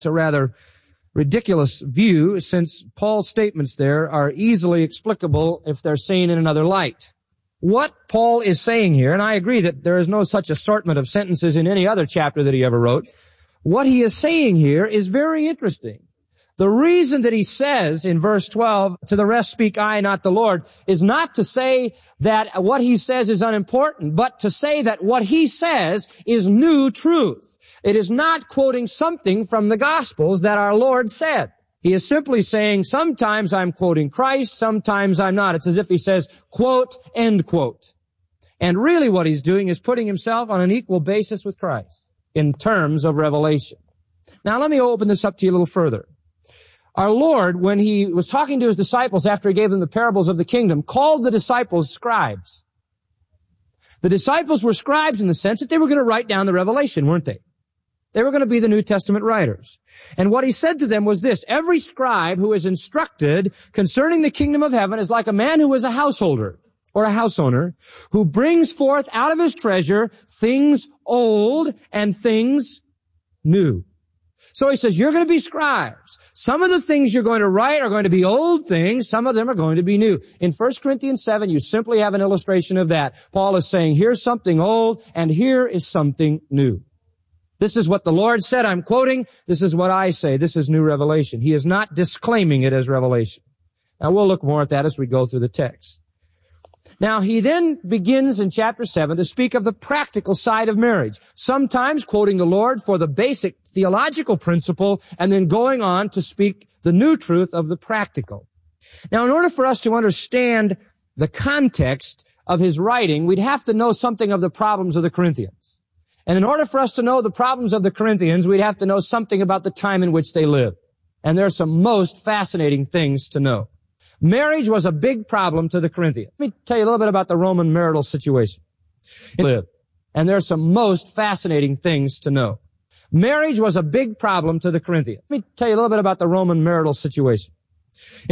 It's a rather ridiculous view, since Paul's statements there are easily explicable if they're seen in another light. What Paul is saying here, and I agree that there is no such assortment of sentences in any other chapter that he ever wrote, what he is saying here is very interesting. The reason that he says in verse 12, to the rest speak I, not the Lord, is not to say that what he says is unimportant, but to say that what he says is new truth. It is not quoting something from the Gospels that our Lord said. He is simply saying, sometimes I'm quoting Christ, sometimes I'm not. It's as if he says, quote, end quote. And really what he's doing is putting himself on an equal basis with Christ in terms of revelation. Now let me open this up to you a little further. Our Lord, when he was talking to his disciples after he gave them the parables of the kingdom, called the disciples scribes. The disciples were scribes in the sense that they were going to write down the revelation, weren't they? They were going to be the New Testament writers. And what he said to them was this: every scribe who is instructed concerning the kingdom of heaven is like a man who is a householder or a house owner who brings forth out of his treasure things old and things new. So he says, you're going to be scribes. Some of the things you're going to write are going to be old things. Some of them are going to be new. In 1 Corinthians 7, you simply have an illustration of that. Paul is saying, here's something old and here is something new. This is what the Lord said, I'm quoting. This is what I say. This is new revelation. He is not disclaiming it as revelation. Now we'll look more at that as we go through the text. Now he then begins in chapter 7 to speak of the practical side of marriage, sometimes quoting the Lord for the basic theological principle and then going on to speak the new truth of the practical. Now in order for us to understand the context of his writing, we'd have to know something of the problems of the Corinthians. And in order for us to know the problems of the Corinthians, we'd have to know something about the time in which they lived. And there are some most fascinating things to know. Marriage was a big problem to the Corinthians. Let me tell you a little bit about the Roman marital situation. And there are some most fascinating things to know. Marriage was a big problem to the Corinthians. Let me tell you a little bit about the Roman marital situation.